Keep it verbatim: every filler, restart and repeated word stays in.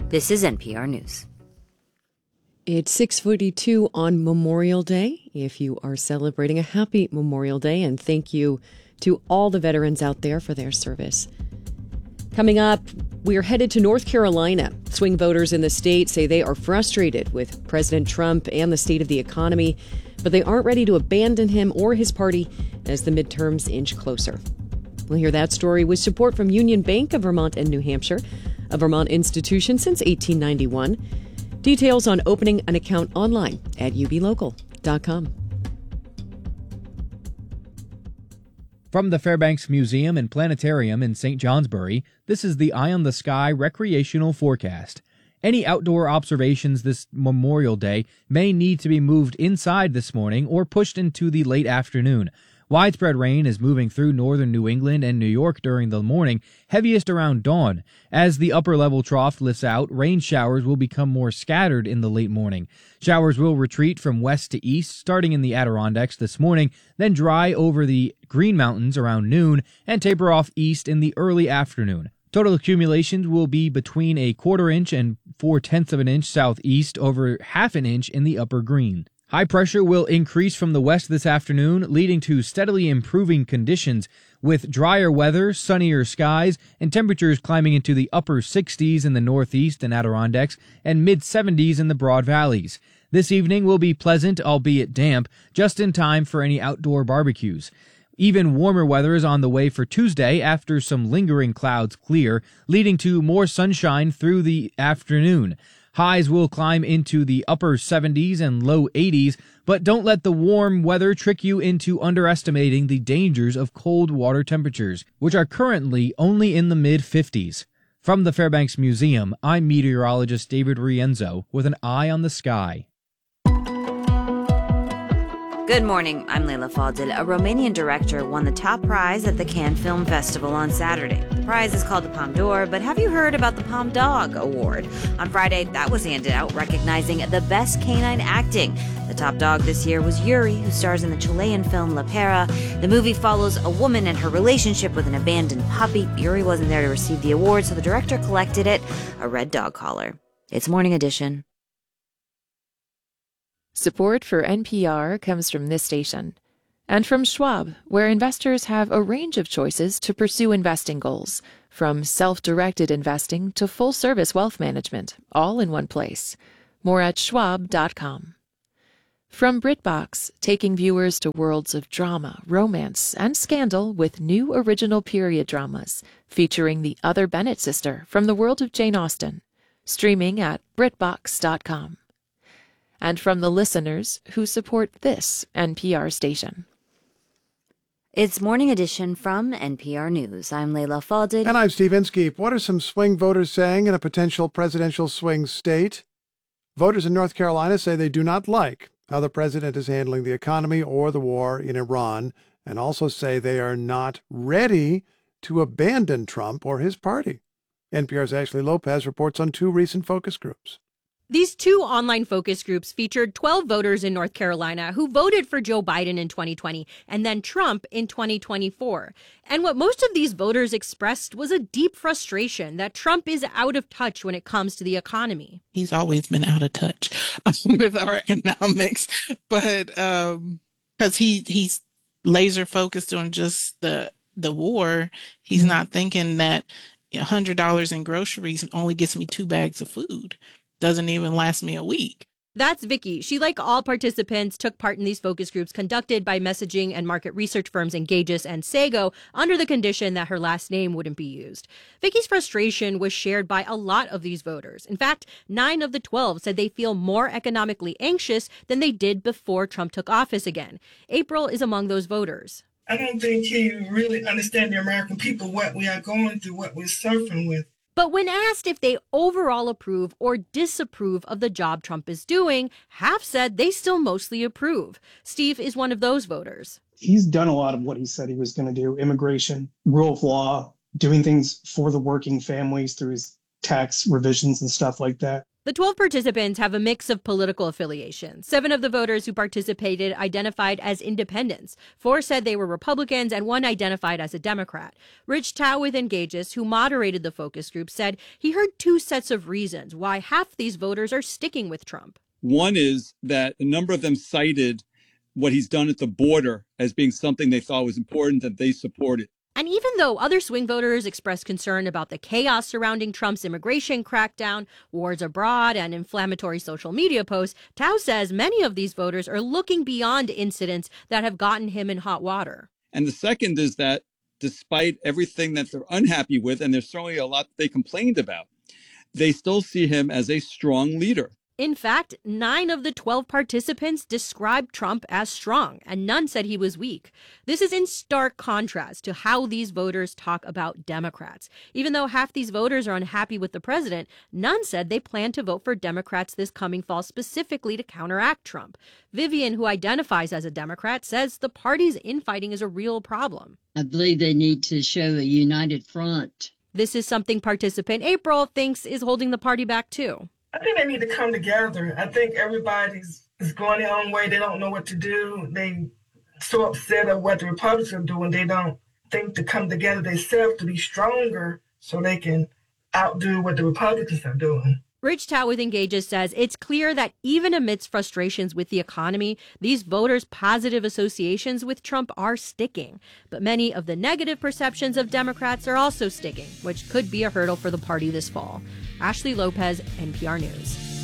This is N P R News. It's six forty-two on Memorial Day. If you are celebrating, a happy Memorial Day, and thank you to all the veterans out there for their service. Coming up, we are headed to North Carolina. Swing voters in the state say they are frustrated with President Trump and the state of the economy, but they aren't ready to abandon him or his party as the midterms inch closer. We'll hear that story with support from Union Bank of Vermont and New Hampshire, a Vermont institution since eighteen ninety-one. Details on opening an account online at u b local dot com. From the Fairbanks Museum and Planetarium in Saint Johnsbury, this is the Eye on the Sky recreational forecast. Any outdoor observations this Memorial Day may need to be moved inside this morning or pushed into the late afternoon. Widespread rain is moving through northern New England and New York during the morning, heaviest around dawn. As the upper-level trough lifts out, rain showers will become more scattered in the late morning. Showers will retreat from west to east, starting in the Adirondacks this morning, then dry over the Green Mountains around noon, and taper off east in the early afternoon. Total accumulations will be between a quarter inch and four-tenths of an inch southeast over half an inch in the upper Green. High pressure will increase from the west this afternoon, leading to steadily improving conditions with drier weather, sunnier skies, and temperatures climbing into the upper sixties in the northeast and Adirondacks and mid-seventies in the Broad Valleys. This evening will be pleasant, albeit damp, just in time for any outdoor barbecues. Even warmer weather is on the way for Tuesday after some lingering clouds clear, leading to more sunshine through the afternoon. Highs will climb into the upper seventies and low eighties, but don't let the warm weather trick you into underestimating the dangers of cold water temperatures, which are currently only in the mid-fifties. From the Fairbanks Museum, I'm meteorologist David Rienzo with an eye on the sky. Good morning, I'm Leila Fadel. A Romanian director won the top prize at the Cannes Film Festival on Saturday. The prize is called the Palme d'Or, but have you heard about the Palme Dog Award? On Friday, that was handed out, recognizing the best canine acting. The top dog this year was Yuri, who stars in the Chilean film La Pera. The movie follows a woman and her relationship with an abandoned puppy. Yuri wasn't there to receive the award, so the director collected it, a red dog collar. It's Morning Edition. Support for N P R comes from this station and from Schwab, where investors have a range of choices to pursue investing goals, from self-directed investing to full-service wealth management, all in one place. More at schwab dot com. From BritBox, taking viewers to worlds of drama, romance, and scandal with new original period dramas featuring the other Bennett sister from the world of Jane Austen. Streaming at brit box dot com. And from the listeners who support this N P R station. It's Morning Edition from N P R News. I'm Leila Fadel. And I'm Steve Inskeep. What are some swing voters saying in a potential presidential swing state? Voters in North Carolina say they do not like how the president is handling the economy or the war in Iran, and also say they are not ready to abandon Trump or his party. N P R's Ashley Lopez reports on two recent focus groups. These two online focus groups featured twelve voters in North Carolina who voted for Joe Biden in twenty twenty and then Trump in twenty twenty-four. And what most of these voters expressed was a deep frustration that Trump is out of touch when it comes to the economy. He's always been out of touch with our economics, but um, because he he's laser focused on just the the war, he's not thinking that one hundred dollars in groceries only gets me two bags of food. Doesn't even last me a week. That's Vicky. She, like all participants, took part in these focus groups conducted by messaging and market research firms Engages and Sago under the condition that her last name wouldn't be used. Vicky's frustration was shared by a lot of these voters. In fact, nine of the twelve said they feel more economically anxious than they did before Trump took office again. April is among those voters. I don't think he really understands the American people, what we are going through, what we're suffering with. But when asked if they overall approve or disapprove of the job Trump is doing, half said they still mostly approve. Steve is one of those voters. He's done a lot of what he said he was going to do: immigration, rule of law, doing things for the working families through his tax revisions and stuff like that. The twelve participants have a mix of political affiliations. Seven of the voters who participated identified as independents. Four said they were Republicans, and one identified as a Democrat. Rich Tao with Engages, who moderated the focus group, said he heard two sets of reasons why half these voters are sticking with Trump. One is that a number of them cited what he's done at the border as being something they thought was important that they supported. And even though other swing voters expressed concern about the chaos surrounding Trump's immigration crackdown, wars abroad, and inflammatory social media posts, Tao says many of these voters are looking beyond incidents that have gotten him in hot water. And the second is that despite everything that they're unhappy with, and there's certainly a lot they complained about, they still see him as a strong leader. In fact, nine of the twelve participants described Trump as strong, and none said he was weak. This is in stark contrast to how these voters talk about Democrats. Even though half these voters are unhappy with the president, none said they plan to vote for Democrats this coming fall specifically to counteract Trump. Vivian, who identifies as a Democrat, says the party's infighting is a real problem. I believe they need to show a united front. This is something participant April thinks is holding the party back, too. I think they need to come together. I think everybody's is going their own way. They don't know what to do. They so upset at what the Republicans are doing. They don't think to come together themselves to be stronger so they can outdo what the Republicans are doing. Rich Tao with Engages says it's clear that even amidst frustrations with the economy, these voters' positive associations with Trump are sticking. But many of the negative perceptions of Democrats are also sticking, which could be a hurdle for the party this fall. Ashley Lopez, N P R News.